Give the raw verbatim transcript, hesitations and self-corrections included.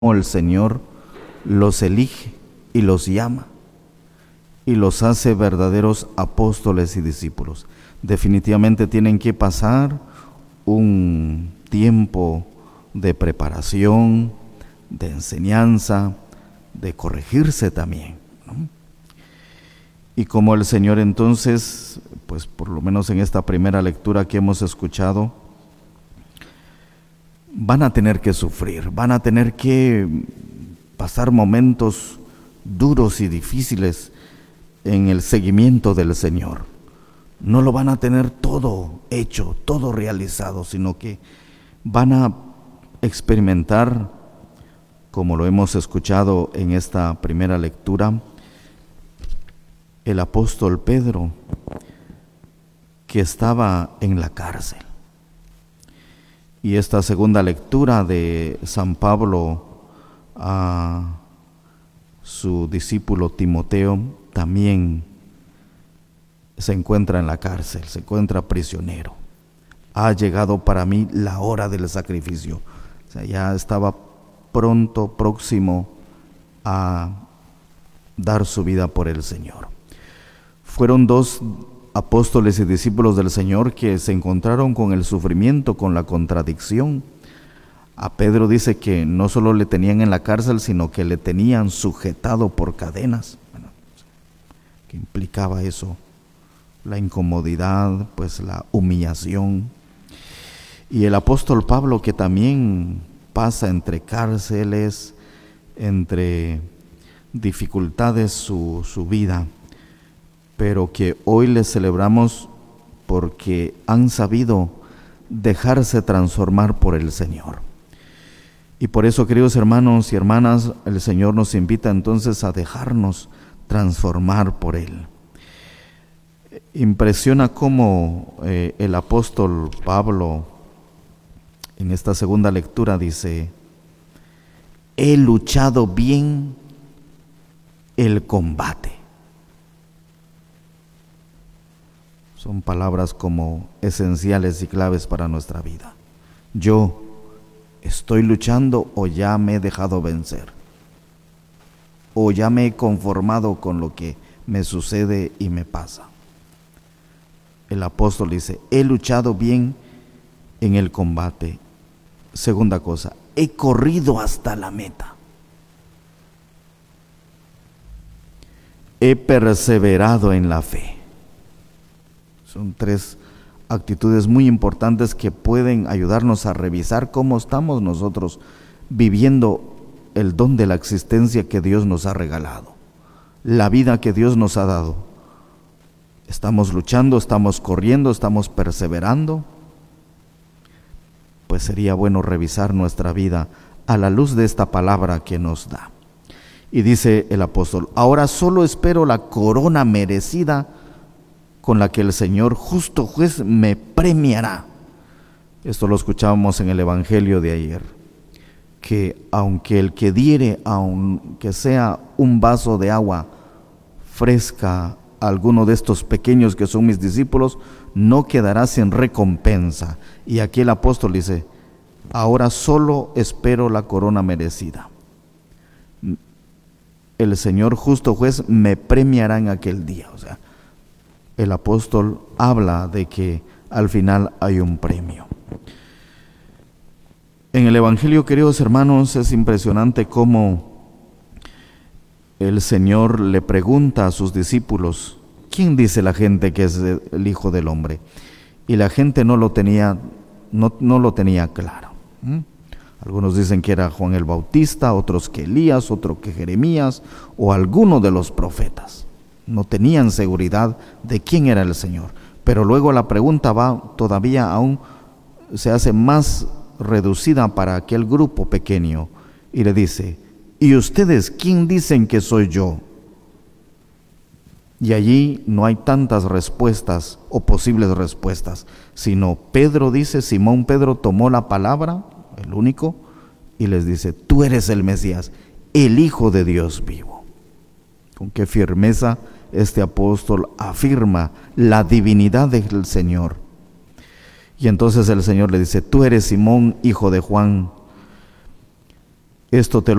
el Señor los elige y los llama y los hace verdaderos apóstoles y discípulos. Definitivamente tienen que pasar un tiempo de preparación, de enseñanza, de corregirse también, ¿no? Y como el Señor entonces, pues por lo menos en esta primera lectura que hemos escuchado, van a tener que sufrir, van a tener que pasar momentos duros y difíciles en el seguimiento del Señor. No lo van a tener todo hecho, todo realizado, sino que van a experimentar, como lo hemos escuchado en esta primera lectura, el apóstol Pedro, que estaba en la cárcel. Y esta segunda lectura de San Pablo a su discípulo Timoteo también se encuentra en la cárcel, se encuentra prisionero. Ha llegado para mí la hora del sacrificio. O sea, ya estaba pronto, próximo a dar su vida por el Señor. Fueron dos apóstoles y discípulos del Señor que se encontraron con el sufrimiento, con la contradicción. A Pedro dice que no solo le tenían en la cárcel, sino que le tenían sujetado por cadenas. Bueno, ¿qué implicaba eso? La incomodidad, pues la humillación. Y el apóstol Pablo, que también pasa entre cárceles, entre dificultades su, su vida, pero que hoy les celebramos porque han sabido dejarse transformar por el Señor. Y por eso, queridos hermanos y hermanas, el Señor nos invita entonces a dejarnos transformar por Él. Impresiona cómo eh, el apóstol Pablo en esta segunda lectura dice: he luchado bien el combate. Son palabras como esenciales y claves para nuestra vida. Yo estoy luchando o ya me he dejado vencer, o ya me he conformado con lo que me sucede y me pasa. El apóstol dice: he luchado bien en el combate. Segunda cosa, he corrido hasta la meta. He perseverado en la fe. Son tres actitudes muy importantes que pueden ayudarnos a revisar cómo estamos nosotros viviendo el don de la existencia que Dios nos ha regalado, la vida que Dios nos ha dado. Estamos luchando, estamos corriendo, estamos perseverando. Pues sería bueno revisar nuestra vida a la luz de esta palabra que nos da. Y dice el apóstol: ahora solo espero la corona merecida con la que el Señor, justo juez, me premiará. Esto lo escuchábamos en el Evangelio de ayer, que aunque el que diere, aunque sea un vaso de agua fresca a alguno de estos pequeños que son mis discípulos, no quedará sin recompensa. Y aquí el apóstol dice: ahora solo espero la corona merecida. El Señor, justo juez, me premiará en aquel día. O sea, el apóstol habla de que al final hay un premio. En el Evangelio, queridos hermanos, es impresionante cómo el Señor le pregunta a sus discípulos: ¿quién dice la gente que es el Hijo del Hombre? Y la gente no lo tenía, no, no lo tenía claro. ¿Mm? Algunos dicen que era Juan el Bautista, otros que Elías, otros que Jeremías o alguno de los profetas. No tenían seguridad de quién era el Señor. Pero luego la pregunta va todavía aún, se hace más reducida para aquel grupo pequeño, y le dice: ¿y ustedes quién dicen que soy yo? Y allí no hay tantas respuestas o posibles respuestas, sino Pedro dice, Simón Pedro tomó la palabra, el único, y les dice: tú eres el Mesías, el Hijo de Dios vivo. Con qué firmeza este apóstol afirma la divinidad del Señor. Y entonces el Señor le dice: tú eres Simón, hijo de Juan, Esto te